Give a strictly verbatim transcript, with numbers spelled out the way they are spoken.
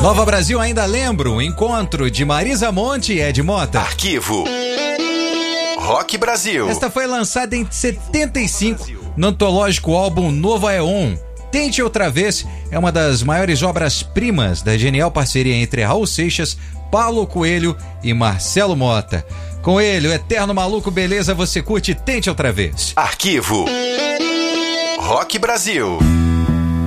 Nova Brasil ainda lembro, o encontro de Marisa Monte e Ed Mota. Arquivo Rock Brasil. Esta foi lançada em setenta e cinco no antológico álbum Novo Aeon. Tente Outra Vez é uma das maiores obras-primas da genial parceria entre Raul Seixas, Paulo Coelho e Marcelo Mota. Com ele, o eterno maluco beleza, você curte Tente Outra Vez. Arquivo Rock Brasil.